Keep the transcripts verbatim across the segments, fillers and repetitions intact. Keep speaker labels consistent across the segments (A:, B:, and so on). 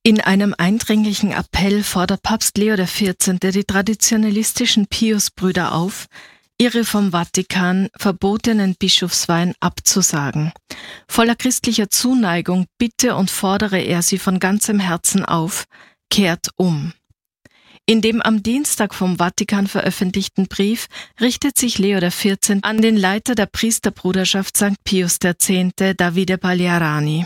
A: In einem eindringlichen Appell fordert Papst Leo der Vierzehnte die traditionalistischen Piusbrüder auf, ihre vom Vatikan verbotenen Bischofsweihen abzusagen. Voller christlicher Zuneigung bitte und fordere er sie von ganzem Herzen auf, kehrt um. In dem am Dienstag vom Vatikan veröffentlichten Brief richtet sich Leo der Vierzehnte an den Leiter der Priesterbruderschaft Sankt Pius der Zehnte, Davide Pagliarani.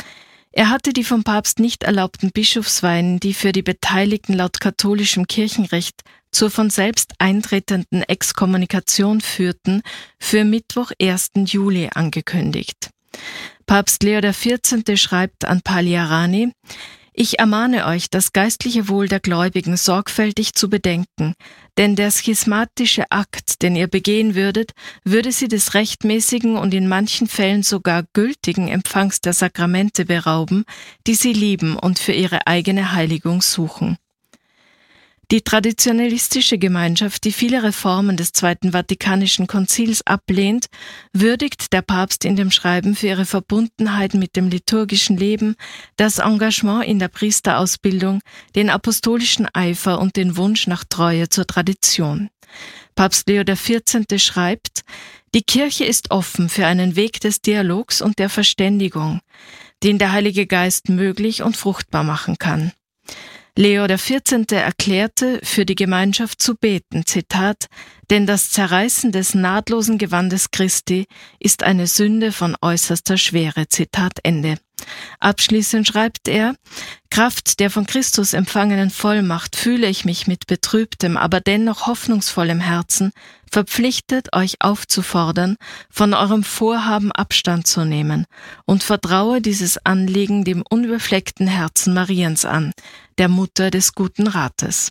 A: Er hatte die vom Papst nicht erlaubten Bischofsweihen, die für die Beteiligten laut katholischem Kirchenrecht zur von selbst eintretenden Exkommunikation führten, für Mittwoch, ersten Juli angekündigt. Papst Leo der Vierzehnte schreibt an Pagliarani: Ich ermahne euch, das geistliche Wohl der Gläubigen sorgfältig zu bedenken, denn der schismatische Akt, den ihr begehen würdet, würde sie des rechtmäßigen und in manchen Fällen sogar gültigen Empfangs der Sakramente berauben, die sie lieben und für ihre eigene Heiligung suchen. Die traditionalistische Gemeinschaft, die viele Reformen des Zweiten Vatikanischen Konzils ablehnt, würdigt der Papst in dem Schreiben für ihre Verbundenheit mit dem liturgischen Leben, das Engagement in der Priesterausbildung, den apostolischen Eifer und den Wunsch nach Treue zur Tradition. Papst Leo der Vierzehnte schreibt: Die Kirche ist offen für einen Weg des Dialogs und der Verständigung, den der Heilige Geist möglich und fruchtbar machen kann. Leo der Vierzehnte erklärte, für die Gemeinschaft zu beten, Zitat, denn das Zerreißen des nahtlosen Gewandes Christi ist eine Sünde von äußerster Schwere, Zitat Ende. Abschließend schreibt er: Kraft der von Christus empfangenen Vollmacht fühle ich mich mit betrübtem, aber dennoch hoffnungsvollem Herzen verpflichtet, euch aufzufordern, von eurem Vorhaben Abstand zu nehmen, und vertraue dieses Anliegen dem unbefleckten Herzen Mariens an, der Mutter des guten Rates.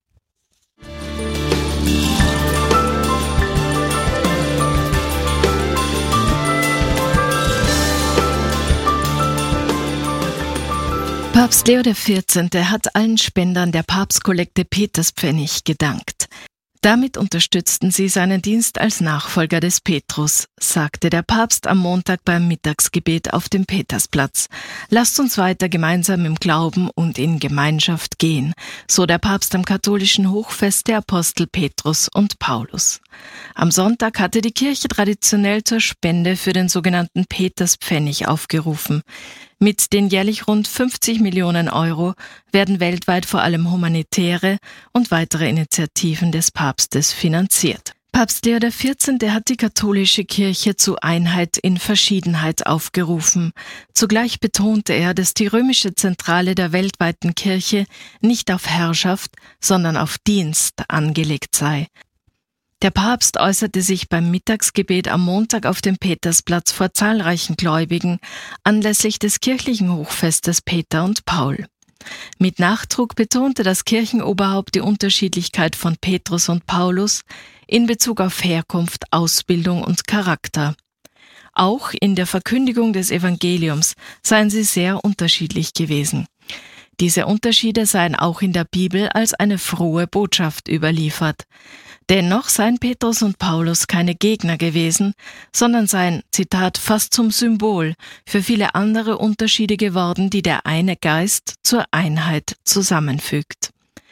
A: Papst Leo der Vierzehnte hat allen Spendern der Papstkollekte Peterspfennig gedankt. Damit unterstützten sie seinen Dienst als Nachfolger des Petrus, sagte der Papst am Montag beim Mittagsgebet auf dem Petersplatz. Lasst uns weiter gemeinsam im Glauben und in Gemeinschaft gehen, so der Papst am katholischen Hochfest der Apostel Petrus und Paulus. Am Sonntag hatte die Kirche traditionell zur Spende für den sogenannten Peterspfennig aufgerufen. Mit den jährlich rund fünfzig Millionen Euro werden weltweit vor allem humanitäre und weitere Initiativen des Papstes finanziert. Papst Leo der Vierzehnte hat die katholische Kirche zu Einheit in Verschiedenheit aufgerufen. Zugleich betonte er, dass die römische Zentrale der weltweiten Kirche nicht auf Herrschaft, sondern auf Dienst angelegt sei. Der Papst äußerte sich beim Mittagsgebet am Montag auf dem Petersplatz vor zahlreichen Gläubigen anlässlich des kirchlichen Hochfestes Peter und Paul. Mit Nachdruck betonte das Kirchenoberhaupt die Unterschiedlichkeit von Petrus und Paulus in Bezug auf Herkunft, Ausbildung und Charakter. Auch in der Verkündigung des Evangeliums seien sie sehr unterschiedlich gewesen. Diese Unterschiede seien auch in der Bibel als eine frohe Botschaft überliefert. Dennoch seien Petrus und Paulus keine Gegner gewesen, sondern seien, Zitat, fast zum Symbol für viele andere Unterschiede geworden, die der eine Geist zur Einheit zusammenfügt.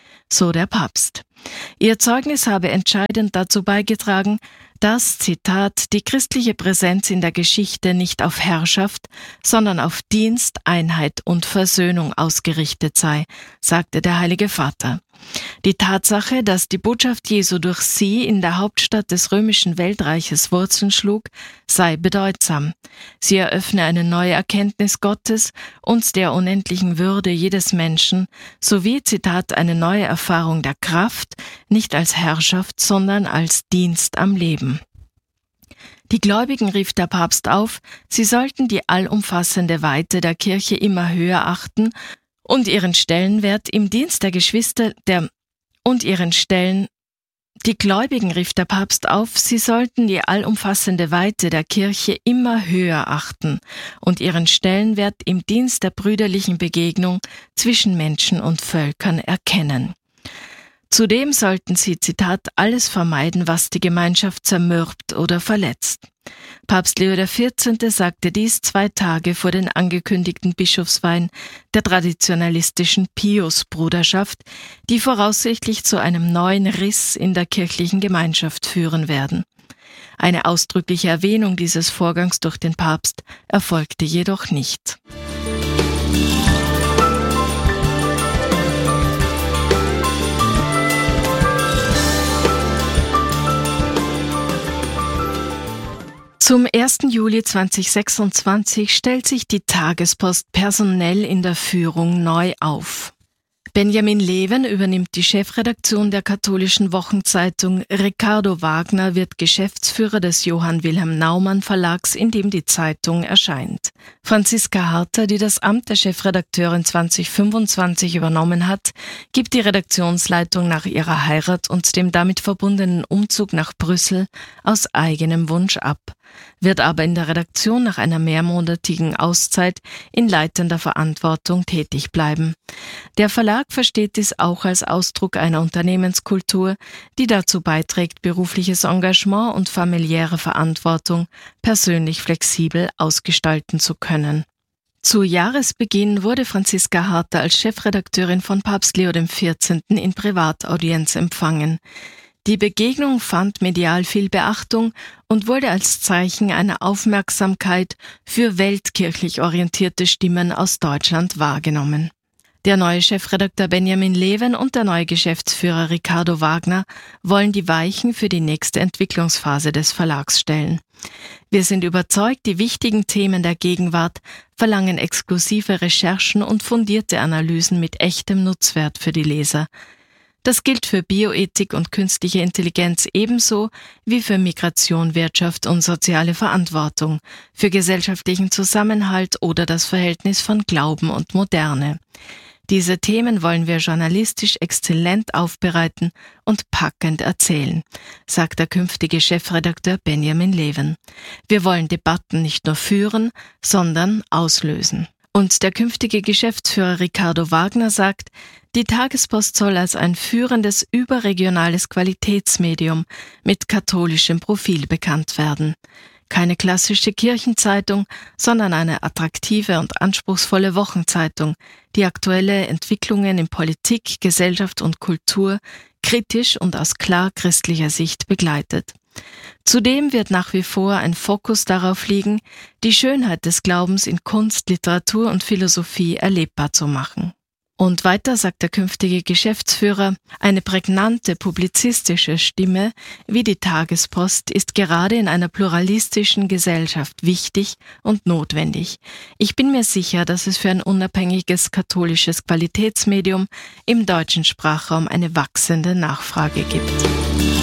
A: So der Papst. Ihr Zeugnis habe entscheidend dazu beigetragen, dass, Zitat, die christliche Präsenz in der Geschichte nicht auf Herrschaft, sondern auf Dienst, Einheit und Versöhnung ausgerichtet sei, sagte der Heilige Vater. Die Tatsache, dass die Botschaft Jesu durch sie in der Hauptstadt des römischen Weltreiches Wurzeln schlug, sei bedeutsam. Sie eröffne eine neue Erkenntnis Gottes und der unendlichen Würde jedes Menschen, sowie, Zitat, eine neue Erfahrung der Kraft, nicht als Herrschaft, sondern als Dienst am Leben. Die Gläubigen rief der Papst auf, sie sollten die allumfassende Weite der Kirche immer höher achten und ihren Stellenwert im Dienst der Geschwister der und ihren Stellen Die Gläubigen rief der Papst auf, sie sollten die allumfassende Weite der Kirche immer höher achten und ihren Stellenwert im Dienst der brüderlichen Begegnung zwischen Menschen und Völkern erkennen. Zudem sollten sie, Zitat, alles vermeiden, was die Gemeinschaft zermürbt oder verletzt. Papst Leo der Vierzehnte sagte dies zwei Tage vor den angekündigten Bischofsweihen der traditionalistischen Pius-Bruderschaft, die voraussichtlich zu einem neuen Riss in der kirchlichen Gemeinschaft führen werden. Eine ausdrückliche Erwähnung dieses Vorgangs durch den Papst erfolgte jedoch nicht. Zum ersten Juli zweitausendsechsundzwanzig stellt sich die Tagespost personell in der Führung neu auf. Benjamin Leven übernimmt die Chefredaktion der katholischen Wochenzeitung. Ricardo Wagner wird Geschäftsführer des Johann Wilhelm Naumann Verlags, in dem die Zeitung erscheint. Franziska Harter, die das Amt der Chefredakteurin zweitausendfünfundzwanzig übernommen hat, gibt die Redaktionsleitung nach ihrer Heirat und dem damit verbundenen Umzug nach Brüssel aus eigenem Wunsch ab, wird aber in der Redaktion nach einer mehrmonatigen Auszeit in leitender Verantwortung tätig bleiben. Der Verlag versteht dies auch als Ausdruck einer Unternehmenskultur, die dazu beiträgt, berufliches Engagement und familiäre Verantwortung persönlich flexibel ausgestalten zu können. Zu Jahresbeginn wurde Franziska Harter als Chefredakteurin von Papst Leo der Vierzehnte in Privataudienz empfangen. Die Begegnung fand medial viel Beachtung und wurde als Zeichen einer Aufmerksamkeit für weltkirchlich orientierte Stimmen aus Deutschland wahrgenommen. Der neue Chefredakteur Benjamin Leven und der neue Geschäftsführer Ricardo Wagner wollen die Weichen für die nächste Entwicklungsphase des Verlags stellen. Wir sind überzeugt, die wichtigen Themen der Gegenwart verlangen exklusive Recherchen und fundierte Analysen mit echtem Nutzwert für die Leser. Das gilt für Bioethik und künstliche Intelligenz ebenso wie für Migration, Wirtschaft und soziale Verantwortung, für gesellschaftlichen Zusammenhalt oder das Verhältnis von Glauben und Moderne. Diese Themen wollen wir journalistisch exzellent aufbereiten und packend erzählen, sagt der künftige Chefredakteur Benjamin Leven. Wir wollen Debatten nicht nur führen, sondern auslösen. Und der künftige Geschäftsführer Ricardo Wagner sagt, die Tagespost soll als ein führendes überregionales Qualitätsmedium mit katholischem Profil bekannt werden. Keine klassische Kirchenzeitung, sondern eine attraktive und anspruchsvolle Wochenzeitung, die aktuelle Entwicklungen in Politik, Gesellschaft und Kultur kritisch und aus klar christlicher Sicht begleitet. Zudem wird nach wie vor ein Fokus darauf liegen, die Schönheit des Glaubens in Kunst, Literatur und Philosophie erlebbar zu machen. Und weiter sagt der künftige Geschäftsführer, eine prägnante publizistische Stimme wie die Tagespost ist gerade in einer pluralistischen Gesellschaft wichtig und notwendig. Ich bin mir sicher, dass es für ein unabhängiges katholisches Qualitätsmedium im deutschen Sprachraum eine wachsende Nachfrage gibt.